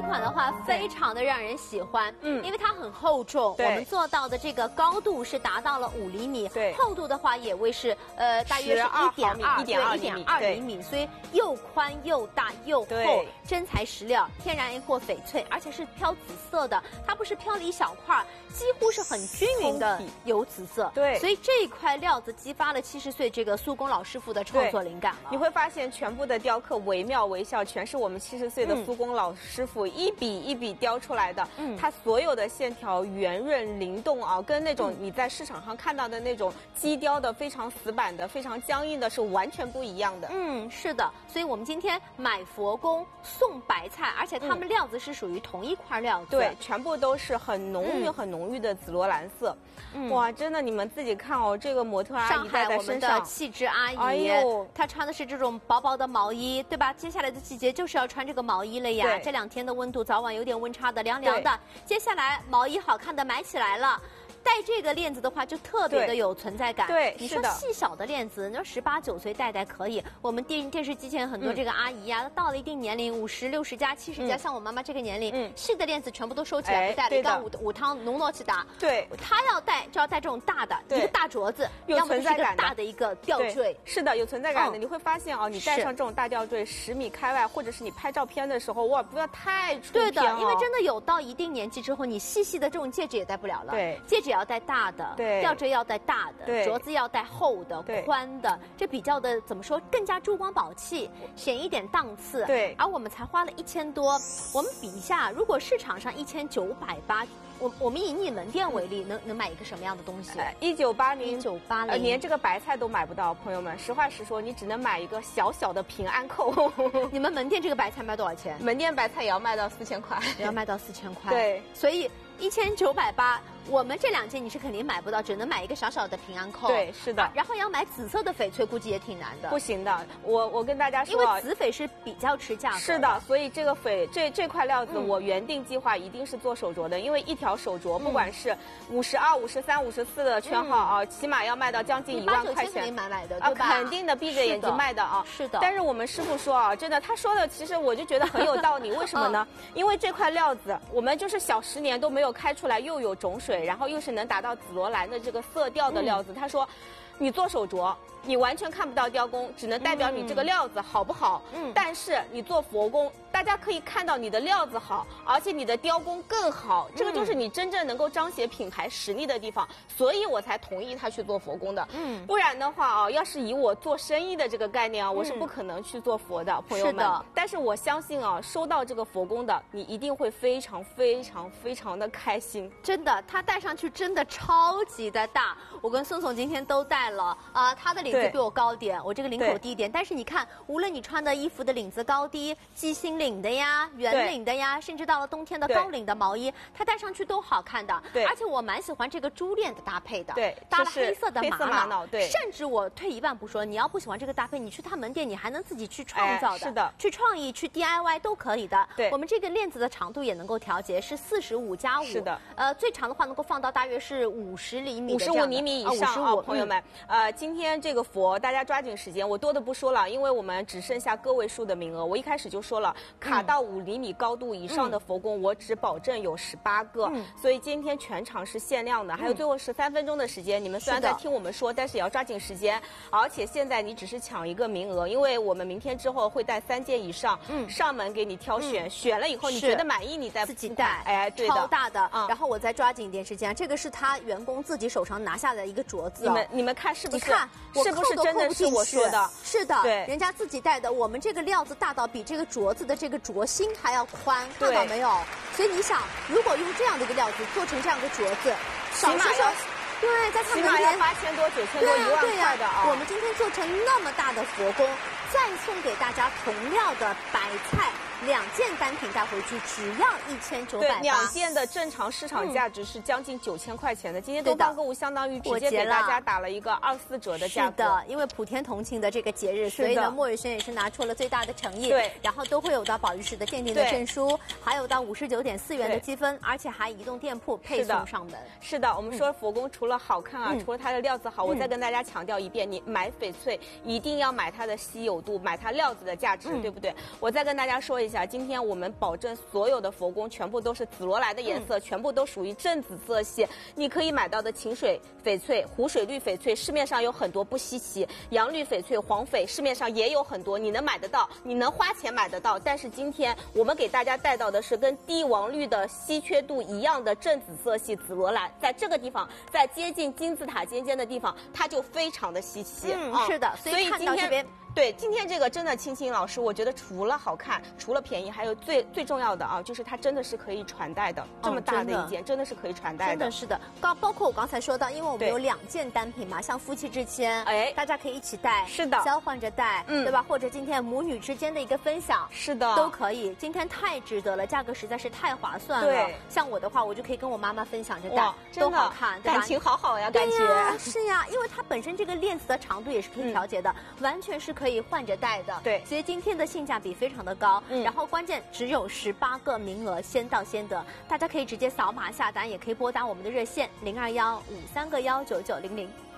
款的话，非常的让人喜欢，因为它很厚重，我们做到的这个高度是达到了5厘米， 对， 厚度的话也会是大约是1.2厘米，所以又宽又大又厚，真材实料，天然 A 货翡翠，而且是飘紫色的，它不是飘了一小块，几乎是很均匀的有紫色， 对， 所以这一块料子激发了70岁这个苏工老师傅的创作灵感了。 你会发现全部的雕刻惟妙惟肖，全是我们70岁的苏工老师傅一笔一笔雕出来的，它所有的线条圆润灵动啊，跟那种你在市场上看到的那种机雕的非常死板的、非常僵硬的是完全不一样的。 是的，所以我们今天买佛宫送白菜，而且它们料子是属于同一块料子， 对，全部都是很浓郁、很浓郁的紫罗兰色。哇，真的，你们自己看哦，这个模特阿姨戴在身上， 上海我们的气质阿姨，哎呦，她穿的是这种薄薄的毛衣，对吧？接下来的季节就是要穿这个毛衣了呀。这2天的温度早晚有点温差的，凉凉的。接下来毛衣好看的买起来了。戴这个链子的话，就特别的有存在感。 对， 你说细小的链子，你说18、9岁戴可以。我们电视机前很多这个阿姨呀，到了一定年龄，50、60加、70加，像我妈妈这个年龄，细的链子全部都收起来不戴了，一缸五汤浓糯起打。 对， 她要戴就要戴这种大的，一个大镯子，要么就是一个大的一个吊坠。 是的，有存在感的。你会发现哦，你戴上这种大吊坠，10米开外，或者是你拍照片的时候，哇，不要太出片。 对的，因为真的有到一定年纪之后，你细细的这种戒指也戴不了了。 对， 戒指也要戴大的，吊坠要戴大的，镯子要戴厚的、宽的，这比较的怎么说更加珠光宝气，显一点档次。 对， 而我们才花了1000多，我们比一下，如果市场上1980，我们以你门店为例，能买一个什么样的东西 ？1980，连这个白菜都买不到，朋友们，实话实说，你只能买一个小小的平安扣。 你们门店这个白菜卖多少钱？ 门店白菜也要卖到4000块， 也要卖到4000块。 对， 所以1980，我们这2件你是肯定买不到，只能买一个小小的平安扣。 对，是的。 然后要买紫色的翡翠，估计也挺难的。 不行的，我跟大家说， 因为紫翡是比较吃价格。 是的，所以这个这块料子，我原定计划一定是做手镯的，因为一条手镯不管是52、53、54的圈号啊，起码要卖到将近1万块钱。 8、9千买的，对吧？ 肯定的，闭着眼睛卖的啊。 是的。 但是我们师傅说啊，真的，他说的其实我就觉得很有道理。为什么呢？因为这块料子，我们就是小10年都没有开出来，又有种水，然后又是能达到紫罗兰的这个色调的料子。他说，你做手镯，你完全看不到雕工，只能代表你这个料子好不好。但是你做佛工，大家可以看到你的料子好，而且你的雕工更好，这个就是你真正能够彰显品牌实力的地方。所以我才同意他去做佛工的。不然的话啊，要是以我做生意的这个概念啊，我是不可能去做佛的，朋友们。但是我相信啊，收到这个佛工的，你一定会非常非常非常的开心。 真的，它戴上去真的超级的大。我跟宋总今天都戴了啊，他的领子比我高点，我这个领口低一点。但是你看，无论你穿的衣服的领子高低，鸡心领的呀、圆领的呀，甚至到了冬天的高领的毛衣，它戴上去都好看的。 对， 而且我蛮喜欢这个珠链的搭配的。 对， 搭了黑色的玛瑙。 对， 甚至我退一万步说，你要不喜欢这个搭配，你去他门店，你还能自己去创造的。 是的， 去创意、去 DIY 都可以的。 对， 我们这个链子的长度也能够调节，是45+5。 是的。 最长的话能够放到大约是50厘米的 ，55厘米以上啊，朋友们。今天这个佛大家抓紧时间，我多的不说了，因为我们只剩下个位数的名额。我一开始就说了，卡到5厘米高度以上的佛工，我只保证有18个。所以今天全场是限量的，还有最后13分钟的时间。你们虽然在听我们说，但是也要抓紧时间。而且现在你只是抢一个名额，因为我们明天之后会带3件以上，上门给你挑选，选了以后你觉得满意，你再自己戴。 哎，对的， 超大的。然后我再抓紧一点时间，这个是他员工自己手上拿下来的一个镯子。 你们看是不是？ 你看， 是不是真的是我说的？ 是的， 对， 人家自己戴的。我们这个料子大到比这个镯子的这个镯心还要宽，看到没有？所以你想，如果用这样的一个料子做成这样的镯子， 起码要对，在他们起码要8000多、9000多、1万块的啊！ 我们今天做成那么大的佛工，再送给大家同料的白菜。2件单品带回去只要1980。 对，2件的正常市场价值是将近9000块钱的。今天东方购物相当于直接给大家打了一个24折的价格。 是的，因为普天同庆的这个节日，所以呢，莫雨轩也是拿出了最大的诚意。 对， 然后都会有到保育室的鉴定的证书，还有到59.4元的积分，而且还移动店铺配送上门。 是的，我们说佛工除了好看啊，除了它的料子好，我再跟大家强调一遍，你买翡翠一定要买它的稀有度，买它料子的价值，对不对？我再跟大家说一下。 下，今天我们保证所有的佛宫全部都是紫罗兰的颜色，全部都属于正紫色系。你可以买到的晴水翡翠、湖水绿翡翠，市面上有很多，不稀奇。洋绿翡翠、黄翡市面上也有很多，你能买得到，你能花钱买得到。但是今天我们给大家带到的是跟帝王绿的稀缺度一样的正紫色系紫罗兰，在这个地方，在接近金字塔尖尖的地方，它就非常的稀奇。 是的，所以看到这边。 对，今天这个真的青青老师，我觉得除了好看，除了便宜，还有最重要的啊，就是它真的是可以传代的，这么大的一件，真的是可以传代的。 真的是的，包括我刚才说到，因为我们有2件单品嘛，像夫妻之间，大家可以一起戴， 是的， 交换着戴，对吧？或者今天母女之间的一个分享， 是的， 都可以。今天太值得了，价格实在是太划算了。 对， 像我的话，我就可以跟我妈妈分享着戴，都好看，对吧？ 感情好好呀，感觉。 是呀，因为它本身这个链子的长度也是可以调节的，完全是可以换着戴的。 对， 所以今天的性价比非常的高，然后关键只有18个名额，先到先得，大家可以直接扫码下单，也可以拨打我们的热线0215319900。